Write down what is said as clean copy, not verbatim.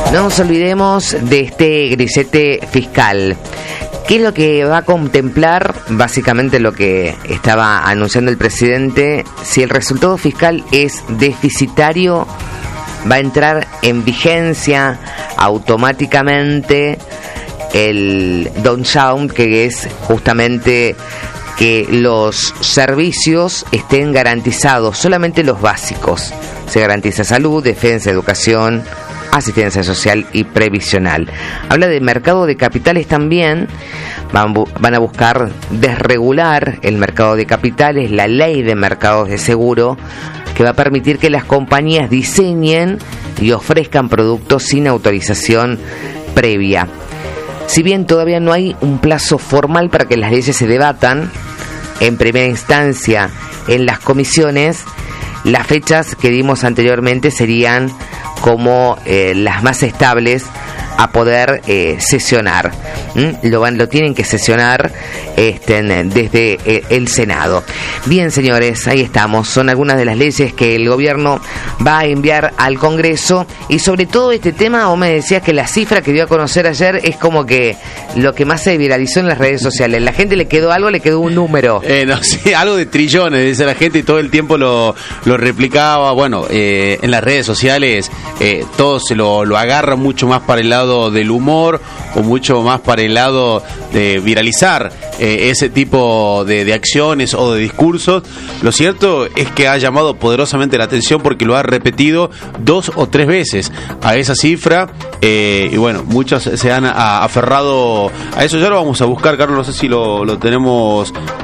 No nos olvidemos de este grillete fiscal. ¿Qué es lo que va a contemplar? Básicamente lo que estaba anunciando el presidente. Si el resultado fiscal es deficitario, va a entrar en vigencia automáticamente el downtown, que es justamente que los servicios estén garantizados, solamente los básicos. Se garantiza salud, defensa, educación, asistencia social y previsional. Habla de mercado de capitales también. Van a buscar desregular el mercado de capitales, la ley de mercados de seguro, que va a permitir que las compañías diseñen y ofrezcan productos sin autorización previa. Si bien todavía no hay un plazo formal para que las leyes se debatan en primera instancia en las comisiones, las fechas que dimos anteriormente serían como las más estables a poder sesionar. Lo tienen que sesionar desde el Senado. Bien, señores, ahí estamos. Son algunas de las leyes que el gobierno va a enviar al Congreso. Y sobre todo este tema, vos me decías que la cifra que dio a conocer ayer es como que lo que más se viralizó en las redes sociales. La gente le quedó un número. No sé, algo de trillones, dice la gente, y todo el tiempo lo replicaba. Bueno, en las redes sociales todo se lo agarra mucho más para el lado del humor o mucho más para el lado de viralizar ese tipo de acciones o de discursos. Lo cierto es que ha llamado poderosamente la atención porque lo ha repetido 2 o 3 veces a esa cifra, y bueno, muchos se han aferrado a eso. Ya lo vamos a buscar, Carlos, no sé si lo tenemos